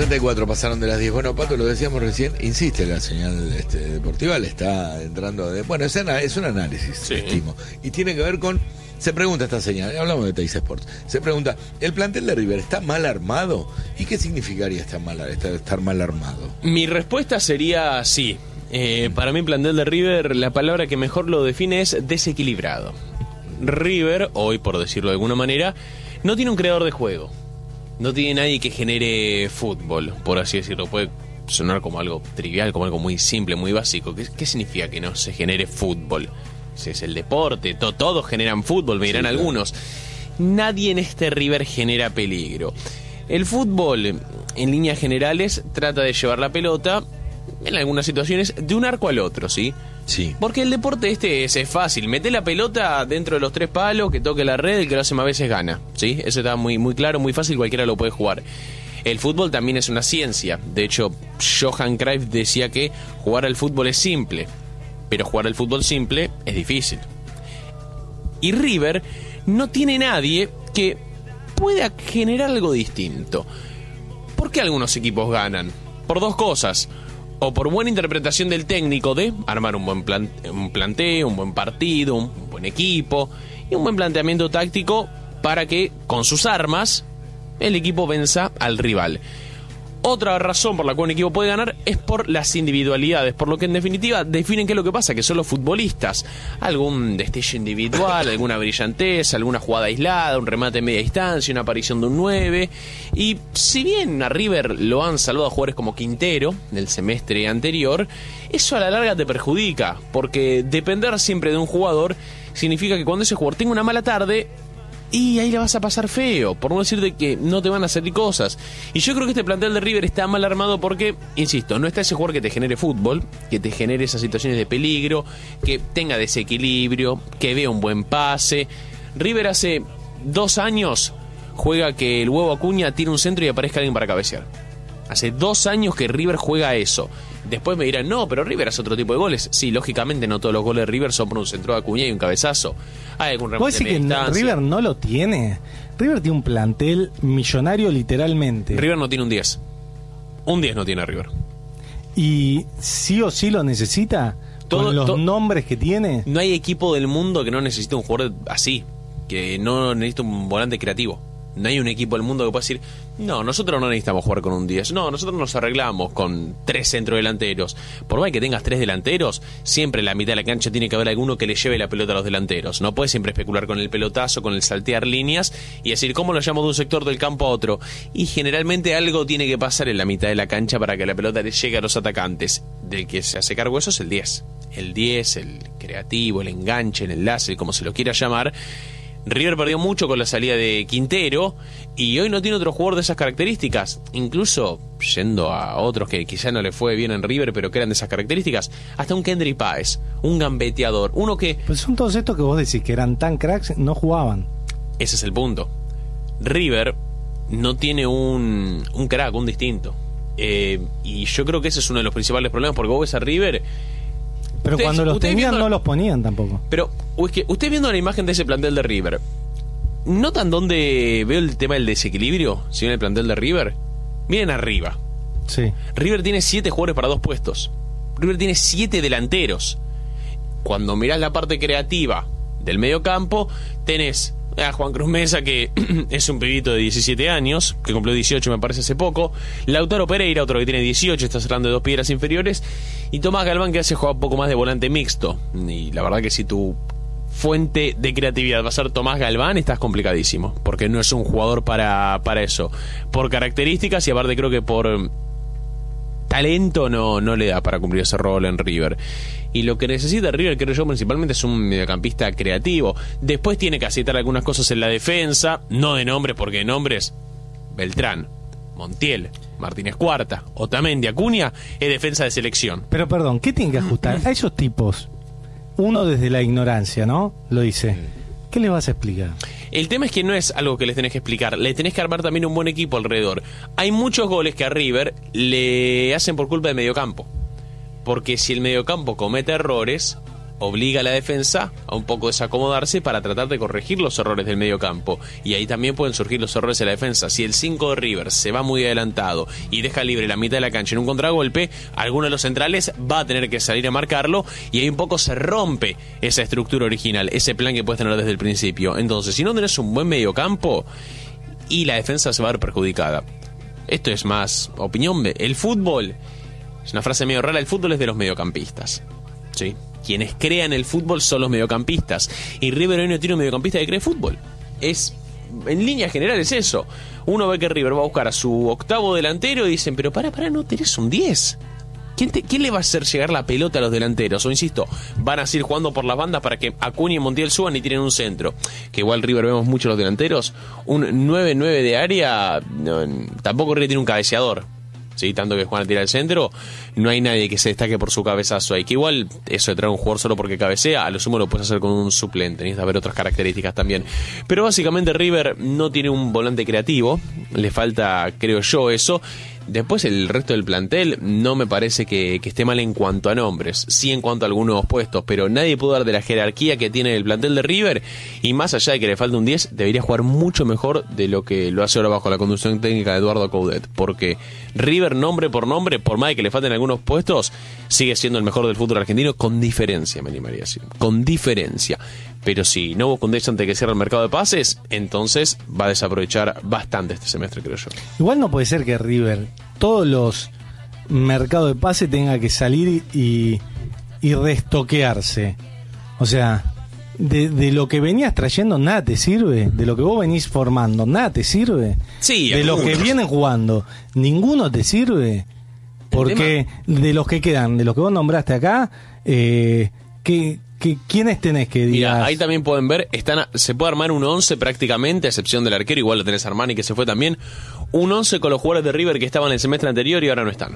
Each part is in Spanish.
34 pasaron de las 10. Bueno, Pato, lo decíamos recién, insiste la señal deportiva, le está entrando bueno, es un análisis, sí, estimo, y tiene que ver con, se pregunta esta señal, hablamos de Teis Sports, se pregunta, ¿el plantel de River está mal armado? ¿Y qué significaría estar mal armado? Mi respuesta sería sí. Para mí el plantel de River, la palabra que mejor lo define es desequilibrado. River, hoy por decirlo de alguna manera, no tiene un creador de juego. No tiene nadie que genere fútbol, por así decirlo. Puede sonar como algo trivial, como algo muy simple, muy básico. ¿Qué significa que no se genere fútbol? Si es el deporte, todos generan fútbol, me dirán algunos. Nadie en este River genera peligro. El fútbol, en líneas generales, trata de llevar la pelota, en algunas situaciones, de un arco al otro, ¿sí? Sí. Porque el deporte es fácil. Mete la pelota dentro de los 3 palos, que toque la red, el que lo hace más veces gana, ¿sí? Eso está muy, muy claro, muy fácil, cualquiera lo puede jugar. El fútbol también es una ciencia. De hecho, Johan Cruyff decía que jugar al fútbol es simple, pero jugar al fútbol simple es difícil. Y River no tiene nadie que pueda generar algo distinto. ¿Por qué algunos equipos ganan? Por 2 cosas. O por buena interpretación del técnico de armar un buen planteo, un buen partido, un buen equipo y un buen planteamiento táctico para que, con sus armas, el equipo venza al rival. Otra razón por la cual un equipo puede ganar es por las individualidades, por lo que en definitiva definen qué es lo que pasa, que son los futbolistas. Algún destello individual, alguna brillantez, alguna jugada aislada, un remate en media distancia, una aparición de un 9. Y si bien a River lo han salvado a jugadores como Quintero del semestre anterior, eso a la larga te perjudica, porque depender siempre de un jugador significa que cuando ese jugador tenga una mala tarde, y ahí la vas a pasar feo, por no decir de que no te van a salir cosas. Y yo creo que este plantel de River está mal armado porque, insisto, no está ese jugador que te genere fútbol, que te genere esas situaciones de peligro, que tenga desequilibrio, que vea un buen pase. River hace 2 años juega que el Huevo Acuña tire un centro y aparezca alguien para cabecear. Hace 2 años que River juega eso. Después me dirán, no, pero River hace otro tipo de goles. Sí, lógicamente no todos los goles de River son por un centro de Acuña y un cabezazo. Hay algún remate de distancia. River no lo tiene. River tiene un plantel millonario literalmente. River no tiene un 10. Un 10 no tiene River. Y sí o sí lo necesita. Con los nombres que tiene. No hay equipo del mundo que no necesite un jugador así, que no necesite un volante creativo. No hay un equipo del mundo que pueda decir, no, nosotros no necesitamos jugar con un 10. No, nosotros nos arreglamos con 3 centrodelanteros. Por más que tengas 3 delanteros, siempre en la mitad de la cancha tiene que haber alguno que le lleve la pelota a los delanteros. No puedes siempre especular con el pelotazo, con el saltear líneas y decir, ¿cómo lo llamo de un sector del campo a otro? Y generalmente algo tiene que pasar en la mitad de la cancha para que la pelota le llegue a los atacantes. Del que se hace cargo eso es el 10. El 10, el creativo, el enganche, el enlace, como se lo quiera llamar. River perdió mucho con la salida de Quintero y hoy no tiene otro jugador de esas características. Incluso yendo a otros que quizá no le fue bien en River, pero que eran de esas características, hasta un Kendry Páez, un gambeteador, uno que... Pues son todos estos que vos decís que eran tan cracks, no jugaban. Ese es el punto. River no tiene un crack, un distinto. Y yo creo que ese es uno de los principales problemas, porque vos ves a River... Pero cuando los tenían no los ponían tampoco. Pero es que usted viendo la imagen de ese plantel de River, ¿notan dónde veo el tema del desequilibrio? Si ven el plantel de River, miren arriba. Sí. River tiene 7 jugadores para 2 puestos. River tiene 7 delanteros. Cuando mirás la parte creativa del mediocampo, tenés a Juan Cruz Mesa, que es un pibito de 17 años, que cumplió 18 me parece hace poco. Lautaro Pereira, otro que tiene 18, está cerrando de 2 piedras inferiores. Y Tomás Galván, que hace jugar un poco más de volante mixto. Y la verdad que si tu fuente de creatividad va a ser Tomás Galván, estás complicadísimo, porque no es un jugador para eso. Por características y aparte creo que por talento no le da para cumplir ese rol en River. Y lo que necesita River, creo yo, principalmente es un mediocampista creativo. Después tiene que aceitar algunas cosas en la defensa, no de nombres, porque de nombres, Beltrán, Montiel, Martínez Cuarta, Otamendi, Acuña, es defensa de selección. Pero perdón, ¿qué tienen que ajustar? A esos tipos, uno desde la ignorancia, ¿no? Lo dice. ¿Qué les vas a explicar? El tema es que no es algo que les tenés que explicar, le tenés que armar también un buen equipo alrededor. Hay muchos goles que a River le hacen por culpa del mediocampo. Porque si el mediocampo comete errores, obliga a la defensa a un poco desacomodarse para tratar de corregir los errores del medio campo. Y ahí también pueden surgir los errores de la defensa. Si el 5 de River se va muy adelantado y deja libre la mitad de la cancha en un contragolpe, alguno de los centrales va a tener que salir a marcarlo, y ahí un poco se rompe esa estructura original, ese plan que puedes tener desde el principio. Entonces, si no tenés un buen medio campo, y la defensa se va a ver perjudicada. Esto es más opinión. El fútbol, es una frase medio rara, el fútbol es de los mediocampistas, ¿sí? Quienes crean el fútbol son los mediocampistas, y River hoy no tiene un mediocampista que cree fútbol. Es, en líneas generales, eso. Uno ve que River va a buscar a su octavo delantero y dicen, pero para, no tenés un 10. ¿Quién le va a hacer llegar la pelota a los delanteros? O insisto, van a seguir jugando por las bandas para que Acuña y Montiel suban y tiren un centro. Que igual River vemos mucho los delanteros. Un 9-9 de área, no, tampoco River tiene un cabeceador. ¿Sí? Tanto que Juan tira el centro, no hay nadie que se destaque por su cabezazo ahí. Que igual eso de traer un jugador solo porque cabecea, a lo sumo lo puedes hacer con un suplente. Necesitas ver otras características también. Pero básicamente River no tiene un volante creativo. Le falta, creo yo, eso. Después el resto del plantel no me parece que esté mal en cuanto a nombres, sí en cuanto a algunos puestos, pero nadie pudo dar de la jerarquía que tiene el plantel de River, y más allá de que le falta un 10, debería jugar mucho mejor de lo que lo hace ahora bajo la conducción técnica de Eduardo Coudet, porque River, nombre, por más de que le falten algunos puestos, sigue siendo el mejor del fútbol argentino, con diferencia, me animaría a decir, con diferencia. Pero si no busca un 10 antes que cierre el mercado de pases, entonces va a desaprovechar bastante este semestre, creo yo. Igual no puede ser que River, todos los mercados de pase, tenga que salir y restoquearse. O sea, de lo que venías trayendo nada te sirve, de lo que vos venís formando nada te sirve, sí, de los que vienen jugando ninguno te sirve, porque de los que quedan, de los que vos nombraste acá, ¿quiénes tenés que digas? Mira, ahí también pueden ver, se puede armar un 11 prácticamente, a excepción del arquero, igual lo tenés Armani que se fue también, un 11 con los jugadores de River que estaban el semestre anterior y ahora no están.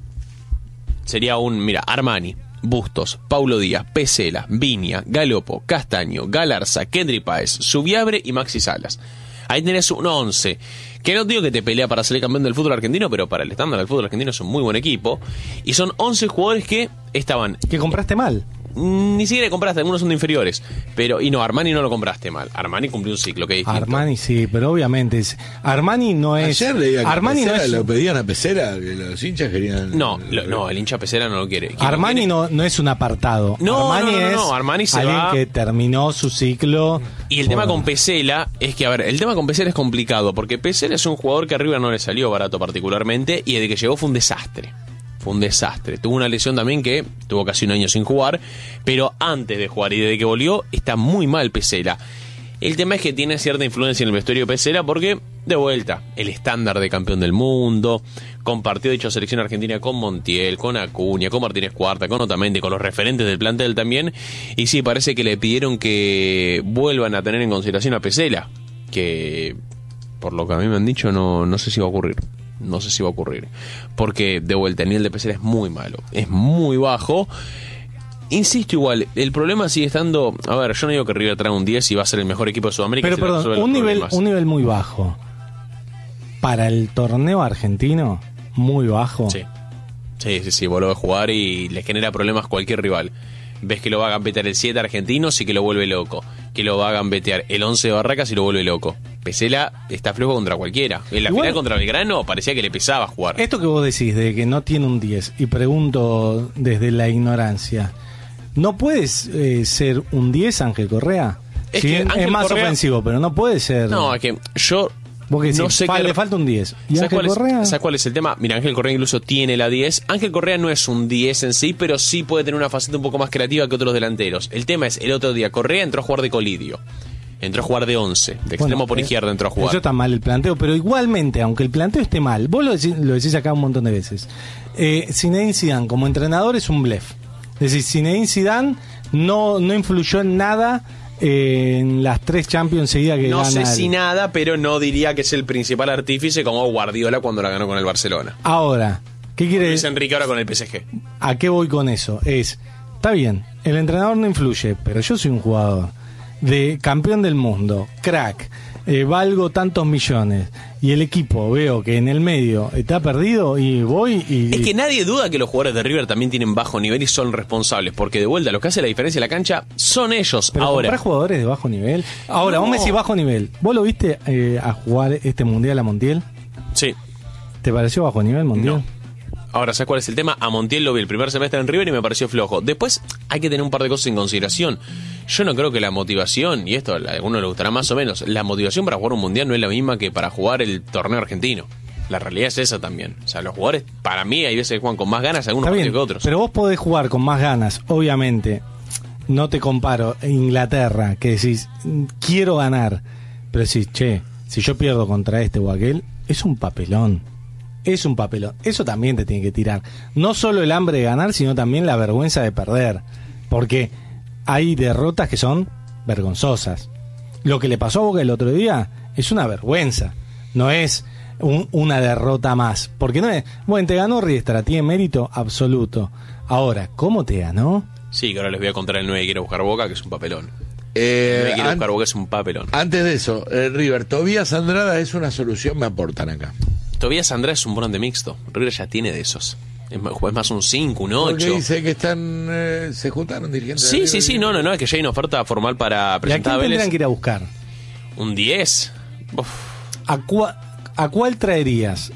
Sería Armani, Bustos, Paulo Díaz, Pesela, Viña, Galopo, Castaño, Galarza, Kendry Páez, Subiabre y Maxi Salas. Ahí tenés un 11, que no digo que te pelea para ser campeón del fútbol argentino, pero para el estándar del fútbol argentino es un muy buen equipo, y son 11 jugadores que estaban... Que compraste mal. Ni siquiera compraste, algunos son de inferiores. Armani no lo compraste mal. Armani cumplió un ciclo, que es distinto. Armani sí, pero obviamente Armani no es... Ayer leía que Armani Pesera, no es... lo pedían a Pesera, que los hinchas querían... No, el hincha Pesera no lo quiere. Armani no es un apartado. No, Armani es Armani se alguien va... que terminó su ciclo. Y el tema con Pesela es que, el tema con Pesela es complicado, porque Pesela es un jugador que a River no le salió barato particularmente, y desde que llegó fue un desastre. Tuvo una lesión también que tuvo casi un año sin jugar, pero antes de jugar y desde que volvió está muy mal Pesela. El tema es que tiene cierta influencia en el vestuario Pesela porque, de vuelta, el estándar de campeón del mundo, compartió dicho selección argentina con Montiel, con Acuña, con Martínez Cuarta, con Otamendi, con los referentes del plantel también, y sí, parece que le pidieron que vuelvan a tener en consideración a Pesela, que por lo que a mí me han dicho no sé si va a ocurrir. No sé si va a ocurrir, porque de vuelta el nivel de Pesela es muy malo, es muy bajo. Insisto, igual, el problema sigue estando... A ver, yo no digo que River traiga un 10 y va a ser el mejor equipo de Sudamérica. Pero perdón, un nivel muy bajo para el torneo argentino, muy bajo. Sí, vuelve a jugar y le genera problemas cualquier rival. Ves que lo va a gambetear el 7 argentino, sí que lo vuelve loco. Que lo va a gambetear el 11 de Barracas y lo vuelve loco. Pesela está flojo contra cualquiera. En la final contra Belgrano parecía que le pesaba jugar. Esto que vos decís de que no tiene un 10, y pregunto desde la ignorancia, ¿no puedes ser un 10 Ángel Correa? Es que Ángel más Correa... ofensivo, pero no puede ser... No, es que yo... No sé le falta un 10. ¿Y Ángel Correa? ¿Sabes cuál es el tema? Mira, Ángel Correa incluso tiene la 10. Ángel Correa no es un 10 en sí, pero sí puede tener una faceta un poco más creativa que otros delanteros. El tema es, el otro día Correa entró a jugar de colidio. Entró a jugar de 11, de extremo por izquierda entró a jugar. Eso está mal el planteo, pero igualmente, aunque el planteo esté mal, vos lo decís acá un montón de veces. Zinedine Zidane como entrenador es un blef. Es decir, Zinedine Zidane no influyó en nada en las 3 Champions seguidas que gana. No sé si nada, pero no diría que es el principal artífice como Guardiola cuando la ganó con el Barcelona. Ahora, ¿qué quiere decir? Luis Enrique ahora con el PSG. ¿A qué voy con eso? Está bien, el entrenador no influye, pero yo soy un jugador de campeón del mundo, crack, valgo tantos millones, y el equipo veo que en el medio está perdido y voy y... Es que nadie duda que los jugadores de River también tienen bajo nivel y son responsables, porque de vuelta, lo que hace la diferencia en la cancha son ellos. Pero ahora, ¿comprás jugadores de bajo nivel? Ahora, vos me decís bajo nivel. ¿Vos lo viste a jugar este Mundial a Montiel? sí. ¿Te pareció bajo nivel Montiel? No. Ahora, ¿sabes cuál es el tema? A Montiel lo vi el primer semestre en River y me pareció flojo. Después hay que tener un par de cosas en consideración. Yo no creo que la motivación, y esto a alguno le gustará más o menos, la motivación para jugar un Mundial no es la misma que para jugar el torneo argentino. La realidad es esa también. O sea, los jugadores, para mí, hay veces que juegan con más ganas algunos partidos que otros. Pero vos podés jugar con más ganas, obviamente. No te comparo Inglaterra, que decís, quiero ganar. Pero decís, che, si yo pierdo contra este o aquel, es un papelón. Es un papelón. Eso también te tiene que tirar. No solo el hambre de ganar, sino también la vergüenza de perder. Porque hay derrotas que son vergonzosas. Lo que le pasó a Boca el otro día es una vergüenza. No es una derrota más. Porque no es... Bueno, te ganó Riestra, tiene mérito absoluto. Ahora, ¿cómo te ganó? Sí, que ahora les voy a contar el 9 que quiere buscar Boca, que es un papelón. El 9 que quiere buscar Boca es un papelón. Antes de eso, River, Tobías Andrada es una solución, me aportan acá. Tobías Andrada es un volante mixto. River ya tiene de esos. Es más un 5, un 8. Porque dice que están se juntaron dirigentes. Sí, no, es que ya hay una oferta formal para presentar a quién Vélez. tendrán que ir a buscar? Un 10. Uf. ¿A cuál traerías?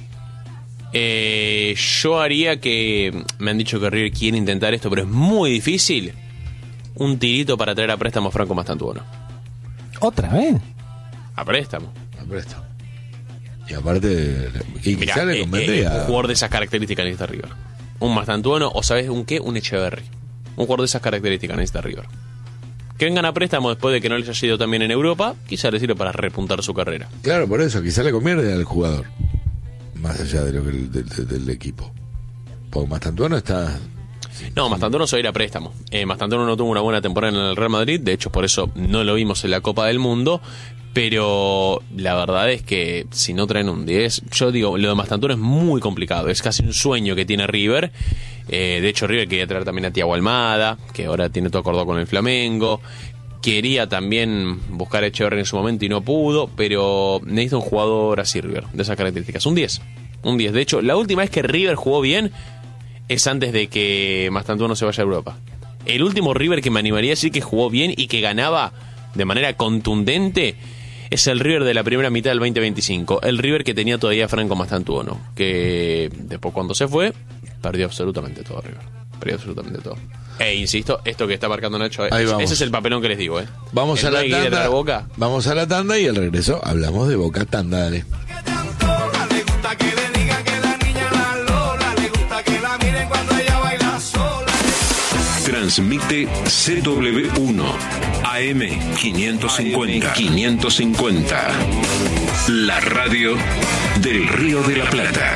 Yo haría que... Me han dicho que River quiere intentar esto, pero es muy difícil. Un tirito para traer a préstamo a Franco Mastantuono. ¿Otra vez? A préstamo. A préstamo. Y aparte, y Mirá, quizá le convendría. un jugador de esas características necesita River. Un Mastantuono, o ¿sabes un qué? Un Echeverri. Un jugador de esas características necesita River. Que vengan a préstamo después de que no les haya ido tan bien en Europa, quizá les sirve para repuntar su carrera. Claro, por eso, quizá le conviene al jugador. Más allá de lo que del equipo. Porque Mastantuono está... No, Mastantuono se va a ir a préstamo. Mastantuono no tuvo una buena temporada en el Real Madrid, de hecho por eso no lo vimos en la Copa del Mundo, pero la verdad es que si no traen un 10, yo digo, lo de Mastantuono es muy complicado, es casi un sueño que tiene River. De hecho River quería traer también a Thiago Almada, que ahora tiene todo acordado con el Flamengo. Quería también buscar a Echeverri en su momento y no pudo, pero necesita un jugador así, River, de esas características. Un 10. De hecho, la última vez que River jugó bien es antes de que Mastantuono se vaya a Europa. El último River que me animaría a decir que jugó bien y que ganaba de manera contundente es el River de la primera mitad del 2025. El River que tenía todavía Franco Mastantuono, que después cuando se fue, perdió absolutamente todo River. Perdió absolutamente todo. Insisto, esto que está marcando Nacho, ese es el papelón que les digo. Vamos a la tanda. Boca. Vamos a la tanda y al regreso hablamos de Boca. Tanda, dale. Transmite CW1 AM 550. La radio del Río de la Plata.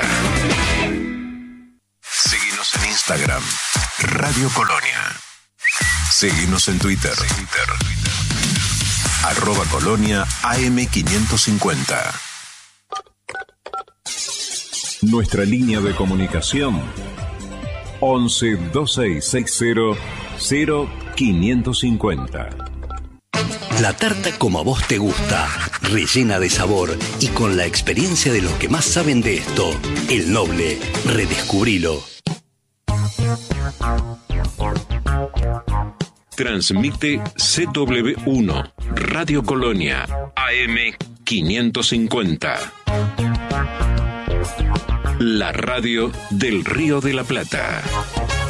Seguinos en Instagram, Radio Colonia. Seguinos en Twitter. @Colonia AM 550. Nuestra línea de comunicación 11 2660 0550. La tarta como a vos te gusta, rellena de sabor y con la experiencia de los que más saben de esto. El Noble, redescubrilo. Transmite CW1 Radio Colonia AM 550. La radio del Río de la Plata.